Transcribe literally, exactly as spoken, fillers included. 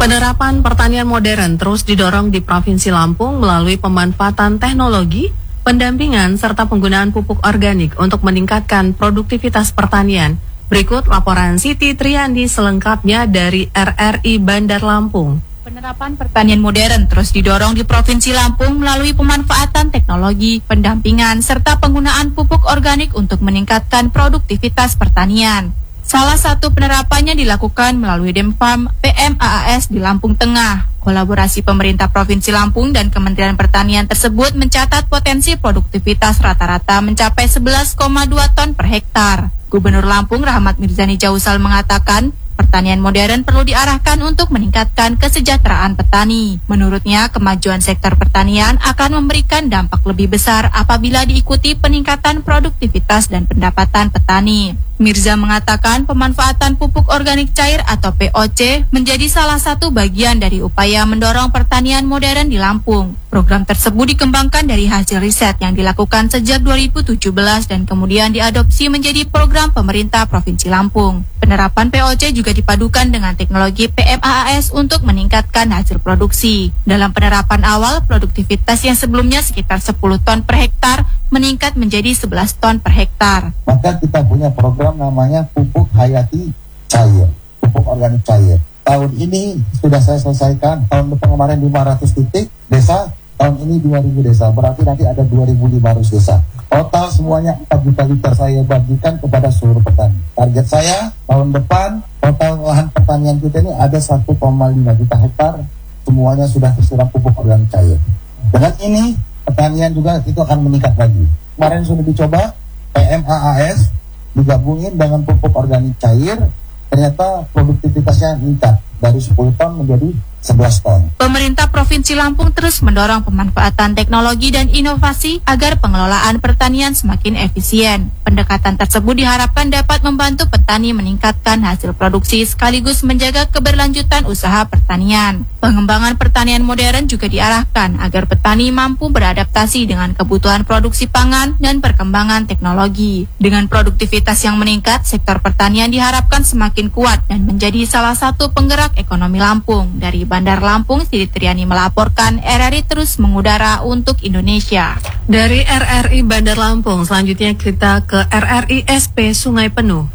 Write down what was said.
Penerapan pertanian modern terus didorong di Provinsi Lampung melalui pemanfaatan teknologi, pendampingan, serta penggunaan pupuk organik untuk meningkatkan produktivitas pertanian. Berikut laporan Siti Triandi selengkapnya dari R R I Bandar Lampung. Penerapan pertanian modern terus didorong di Provinsi Lampung melalui pemanfaatan teknologi, pendampingan, serta penggunaan pupuk organik untuk meningkatkan produktivitas pertanian. Salah satu penerapannya dilakukan melalui Demfarm P M A A S di Lampung Tengah. Kolaborasi pemerintah Provinsi Lampung dan Kementerian Pertanian tersebut mencatat potensi produktivitas rata-rata mencapai sebelas koma dua ton per hektar. Gubernur Lampung Rahmat Mirzani Jausal mengatakan, pertanian modern perlu diarahkan untuk meningkatkan kesejahteraan petani. Menurutnya, kemajuan sektor pertanian akan memberikan dampak lebih besar apabila diikuti peningkatan produktivitas dan pendapatan petani. Mirza mengatakan pemanfaatan pupuk organik cair atau P O C menjadi salah satu bagian dari upaya mendorong pertanian modern di Lampung. Program tersebut dikembangkan dari hasil riset yang dilakukan sejak dua ribu tujuh belas dan kemudian diadopsi menjadi program pemerintah Provinsi Lampung. Penerapan P O C juga dipadukan dengan teknologi P M A A S untuk meningkatkan hasil produksi. Dalam penerapan awal, produktivitas yang sebelumnya sekitar sepuluh ton per hektar meningkat menjadi sebelas ton per hektar. Maka kita punya program namanya pupuk hayati cair, pupuk organik cair. Tahun ini sudah saya selesaikan, tahun depan kemarin lima ratus titik desa, tahun ini dua ribu desa, berarti nanti ada dua ribu lima ratus desa. Total semuanya empat juta liter saya bagikan kepada seluruh petani. Target saya tahun depan total lahan pertanian kita ini ada satu koma lima juta hektar, semuanya sudah tersiram pupuk organik cair. Dengan ini pertanian juga itu akan meningkat lagi. Kemarin sudah dicoba P M A A S digabungin dengan pupuk organik cair, ternyata produktivitasnya meningkat dari sepuluh ton menjadi sebelas ton. Pemerintah Provinsi Lampung terus mendorong pemanfaatan teknologi dan inovasi agar pengelolaan pertanian semakin efisien. Pendekatan tersebut diharapkan dapat membantu petani meningkatkan hasil produksi sekaligus menjaga keberlanjutan usaha pertanian. Pengembangan pertanian modern juga diarahkan agar petani mampu beradaptasi dengan kebutuhan produksi pangan dan perkembangan teknologi. Dengan produktivitas yang meningkat, sektor pertanian diharapkan semakin kuat dan menjadi salah satu penggerak ekonomi Lampung. Dari Bandar Lampung, Siti Triani melaporkan, R R I terus mengudara untuk Indonesia. Dari R R I Bandar Lampung, selanjutnya kita ke R R I S P Sungai Penuh.